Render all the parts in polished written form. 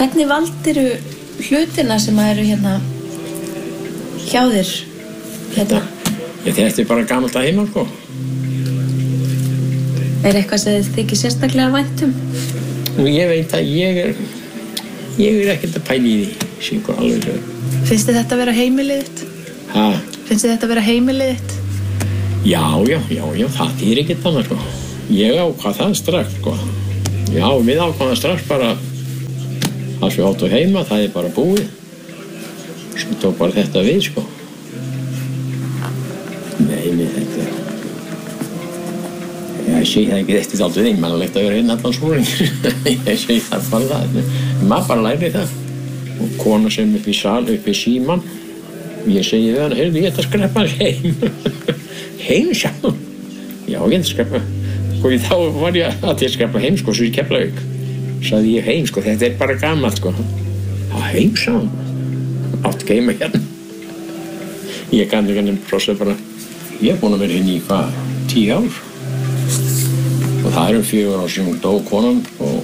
Hvernig valdiru hlutina sem eru hérna hjá þér hérna? Þetta bara gamalt að heima, sko. Eitthvað sem þið þykir sérstaklega vænt Nú, ég veit að ég ekkert að pæla í því, syngur alveg. Finnst þið þetta vera heimilið þitt? Ha? Finnst þið þetta vera heimilið þitt? Já, það þýðir ekkert annað, sko. Ég ákvað það strax, sko. Já, við ákvaðum strax bara að við áttu heima, það bara búið. Svo tók bara þetta við, sko. Nei, þetta ég segi það ekki, þetta aldrei einmannlegt að vera allan sólinn. Ég segi það bara það. Maður bara læri það. Og kona sem upp í sal, upp í síman, ég segi við hana, heyrðu, ég ætla að skreppa heim. Heim, sjá. Já, ég ætla að skreppa. Og þá var ég að skreppa heim, sko, svo í Keflavík. Sagði ég heim, sko, þetta bara gamalt, sko. Já, heim, sá. Átt geima hérna. Ég kann ekki hann plossa bara. Ég búin að vera hérna í 10 ár. Og það 4 ár sem dó konan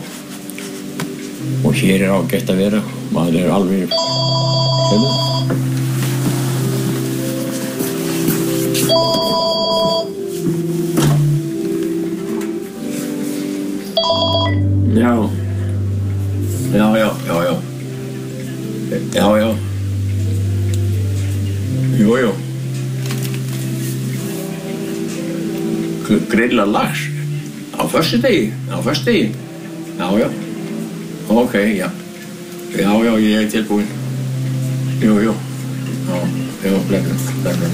og hér ágætt að vera. Maður alveg hérna. Já. Jú. Grilla lax á föstudegi. Já. Ok, já. Já, ég tilbúinn. Jú. Já, blekkur.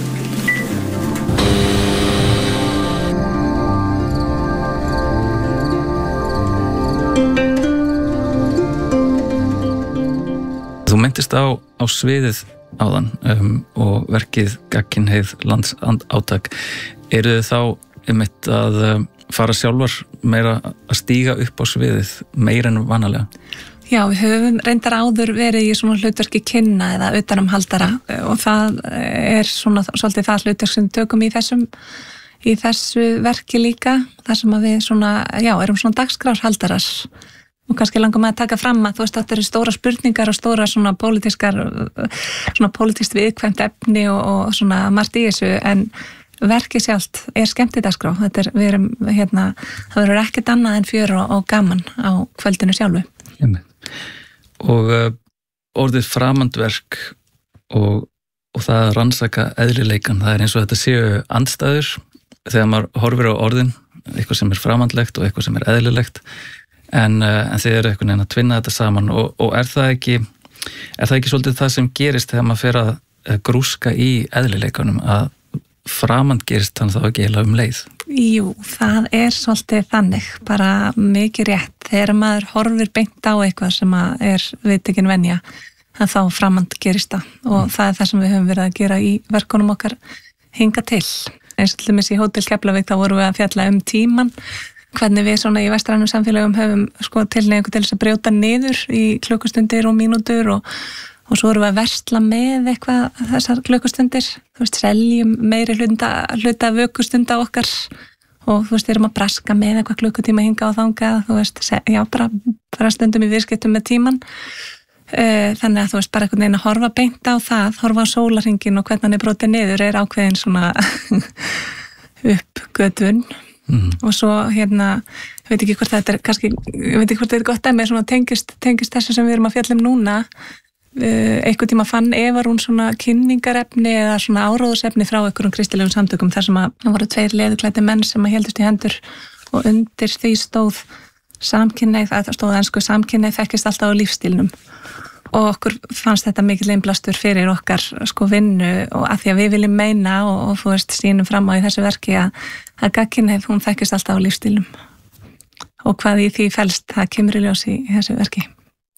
Þú minntist á sviðið áðan og verkið Gagnkynhneigð landsátak. Eru þið þá einmitt að fara sjálfar meira að stíga upp á sviðið meira en vanalega? Já, við höfum reyndar áður verið í svona hlutverki kynna eða utanumhaldara og það svona svolítið það hlutverk sem tökum í þessu verki líka, þar sem að við svona, erum svona dagskrárhaldarar og kannski langar maður að taka fram að þú veist þetta eru stóra spurningar og stóra svona pólitískt viðkvæmt efni og svona margt í þessu, en verkið sjálft skemmtidagskrá. Við erum það verður ekkert annað en fjör og gaman á kvöldinu sjálfu. Og orðið framandverk og það að rannsaka eðlileikan, það eins og þetta séu andstæður þegar maður horfir á orðin, eitthvað sem framandlegt og eitthvað sem eðlilegt, en þið eru einhvern veginn að tvinna þetta saman og er það ekki svolítið það sem gerist þegar maður fer að grúska í eðlileikanum, að framand gerist þannig þá ekki eiginlega leið? Jú, það svolítið þannig, bara mikið rétt. Þegar maður horfir beint á eitthvað sem viðtekin venja, þá framand gerist það og það það sem við höfum verið að gera í verkunum okkar hinga til. Eins og til dæmis í Hótel Keflavík þá vorum við að fjalla tímann, hvernig við svona í vestrænum samfélögum höfum tilhneigingu til þess að brjóta niður í klukkustundir og mínútur og svo erum við að versla með eitthvað þessar klukkustundir, þú veist, seljum meiri hluta vökkustunda okkar og þú veist, erum að braska með eitthvað klukkutíma hinga og þangað, þú veist, bara stundum í viðskiptum með tíman. Þannig að þú veist, bara einhvern veginn að horfa beint á það, horfa á sólarhringinn og hvernig hann brotið niður ákveðin svona uppgötvun. Og svo ég veit ekki hvort þetta kannski, ég veit ekki hvort þetta gott með svona tengist þessu sem við erum að fjalla núna. Einhvern tíma fann Evarún svona kynningarefni eða svona áróðusefni frá einhverjum kristilegum samtökum þar sem að voru 2 leðurklæddir menn sem að héldust í hendur og undir því stóð samkynhneigð, það stóð ensku samkynhneigð þekkist alltaf á lífstílnum og okkur fannst þetta mikill innblastur fyrir okkar vinnu og að því að við viljum meina og þú veist sýnum fram á í þessu verki að gagnkynhneigð hún þekkist alltaf á lífstílnum og hvað í því felst það kemur í ljós í þessu verki.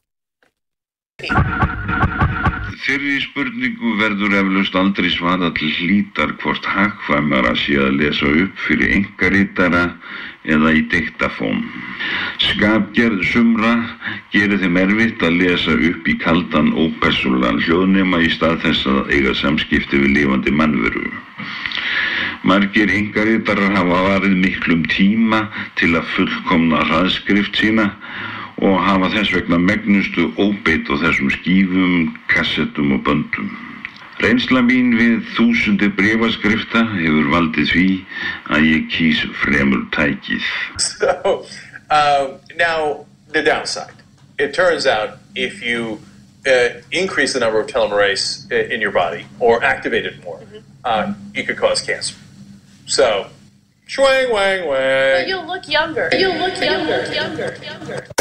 Þeirri spurningu verður eflaust aldrei svarað til hlítar hvort hagkvæmara sé að lesa upp fyrir einkaritara eða í diktafón. Skapgerð sumra gerir þeim erfitt að lesa upp í kaldan ópersónulegan hljóðnema í stað þess að eiga samskipti við lifandi mannveru. Margir einkaritarar hafa varið miklum tíma til að fullkomna hraðskrift sína og hafa þess vegna megnustu óbeit á þessum skífum, kassettum og böndum. Reynsla mín við þúsundir bréfaskrifta hefur valdið því að ég kýs fremur tækið. So, now the downside. It turns out if you increase the number of telomerase in your body or activate it more, it could cause cancer. So, swang, wang, wang. But you'll look younger. You'll look younger.